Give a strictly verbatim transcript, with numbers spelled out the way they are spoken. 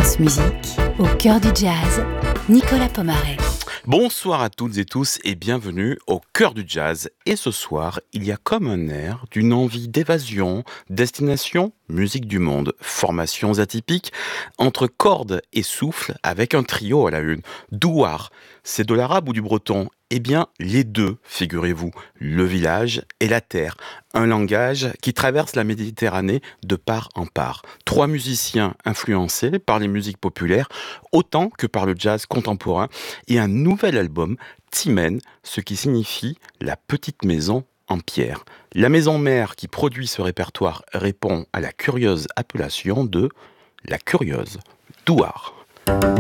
France Musique, au cœur du jazz, Nicolas Pomaret. Bonsoir à toutes et tous et bienvenue au cœur du jazz. Et ce soir, il y a comme un air d'une envie d'évasion, destination, musique du monde, formations atypiques, entre cordes et souffle avec un trio à la une. Douar, c'est de l'arabe ou du breton? Eh bien, les deux, figurez-vous, le village et la terre. Un langage qui traverse la Méditerranée de part en part. Trois musiciens influencés par les musiques populaires, autant que par le jazz contemporain, et un nouvel album, Timen, ce qui signifie la petite maison en pierre. La maison mère qui produit ce répertoire répond à la curieuse appellation de la curieuse Douar.